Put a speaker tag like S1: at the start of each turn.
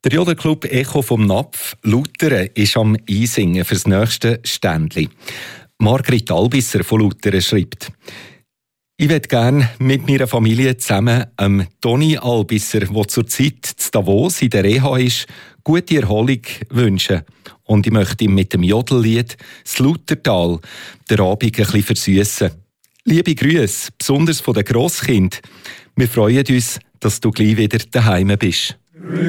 S1: Der Jodelclub Echo vom Napf Lutheren ist am Einsingen fürs nächste Ständli. Margrit Albisser von Lutheren schreibt: Ich würde gerne mit meiner Familie zusammen Toni Albisser, der zurzeit in Davos in der Reha ist, gute Erholung wünschen. Und ich möchte ihm mit dem Jodellied «Das Luthertal» den Abend ein bisschen versüssen. Liebe Grüße, besonders von den Grosskindern. Wir freuen uns, dass du gleich wieder daheim bist.